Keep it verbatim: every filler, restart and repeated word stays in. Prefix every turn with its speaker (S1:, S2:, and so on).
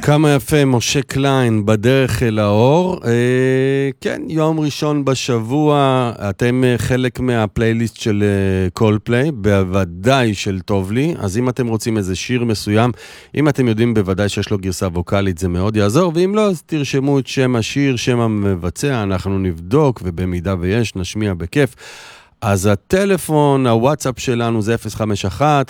S1: כמה יפה, משה קליין, בדרך אל האור. אה, כן, יום ראשון בשבוע, אתם חלק מהפלייליסט של קולפליי, בוודאי של טוב לי, אז אם אתם רוצים איזה שיר מסוים, אם אתם יודעים בוודאי שיש לו גרסה ווקלית, זה מאוד יעזור, ואם לא, אז תרשמו את שם השיר, שם המבצע, אנחנו נבדוק, ובמידה ויש, נשמיע בכיף. אז הטלפון, הוואטסאפ שלנו זה אפס חמש אחת